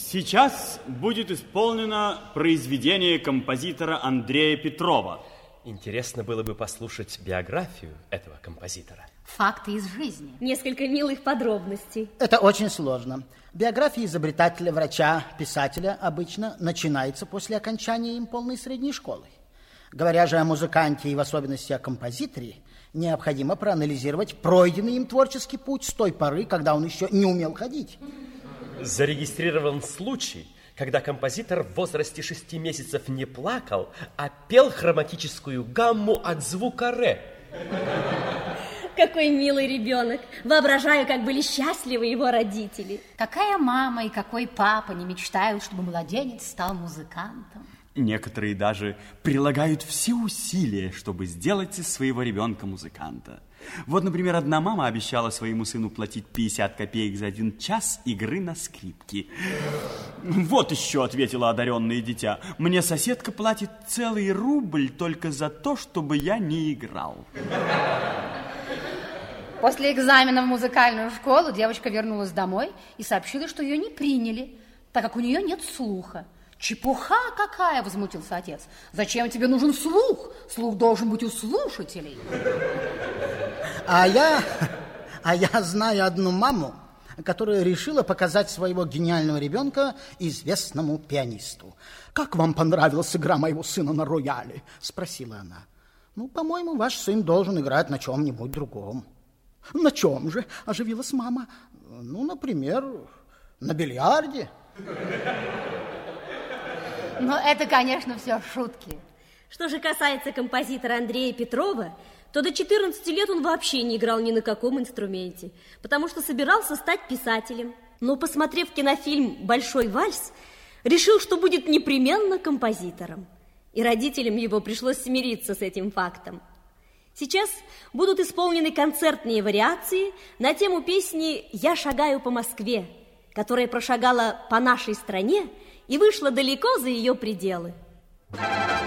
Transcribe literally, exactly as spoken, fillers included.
Сейчас будет исполнено произведение композитора Андрея Петрова. Интересно было бы послушать биографию этого композитора. Факты из жизни. Несколько милых подробностей. Это очень сложно. Биография изобретателя, врача, писателя обычно начинается после окончания им полной средней школы. Говоря же о музыканте и в особенности о композиторе, необходимо проанализировать пройденный им творческий путь с той поры, когда он еще не умел ходить. Зарегистрирован случай, когда композитор в возрасте шести месяцев не плакал, а пел хроматическую гамму от звука ре. Какой милый ребенок. Воображаю, как были счастливы его родители. Какая мама и какой папа не мечтают, чтобы младенец стал музыкантом. Некоторые даже прилагают все усилия, чтобы сделать из своего ребенка музыканта. Вот, например, одна мама обещала своему сыну платить пятьдесят копеек за один час игры на скрипке. Вот еще, ответила одаренное дитя, мне соседка платит целый рубль только за то, чтобы я не играл. После экзамена в музыкальную школу девочка вернулась домой и сообщила, что ее не приняли, так как у нее нет слуха. Чепуха какая, возмутился отец. Зачем тебе нужен слух? Слух должен быть у слушателей. А я, а я знаю одну маму, которая решила показать своего гениального ребенка известному пианисту. «Как вам понравилась игра моего сына на рояле?» – спросила она. «Ну, по-моему, ваш сын должен играть на чем-нибудь другом». «На чем же?» – оживилась мама. «Ну, например, на бильярде». Но это, конечно, все шутки. Что же касается композитора Андрея Петрова, то до четырнадцати лет он вообще не играл ни на каком инструменте, потому что собирался стать писателем. Но, посмотрев кинофильм «Большой вальс», решил, что будет непременно композитором. И родителям его пришлось смириться с этим фактом. Сейчас будут исполнены концертные вариации на тему песни «Я шагаю по Москве», которая прошагала по нашей стране и вышла далеко за ее пределы.